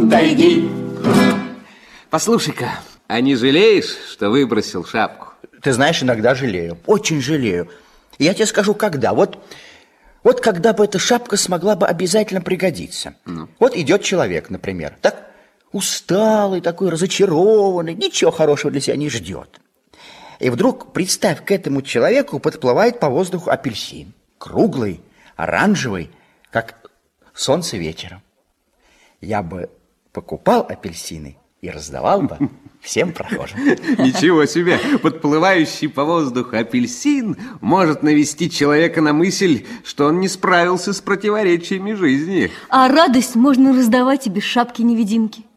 отойди. Послушай-ка, а не жалеешь, что выбросил шапку? Ты знаешь, иногда жалею, очень жалею. Я тебе скажу, когда. Вот когда бы эта шапка смогла бы обязательно пригодиться. Вот идет человек, например, так усталый, такой разочарованный, ничего хорошего для себя не ждет. И вдруг, представь, к этому человеку подплывает по воздуху апельсин. Круглый, оранжевый, как солнце вечером. Я бы покупал апельсины и раздавал бы всем прохожим. Ничего себе! Подплывающий по воздуху апельсин может навести человека на мысль, что он не справился с противоречиями жизни. А радость можно раздавать и без шапки-невидимки.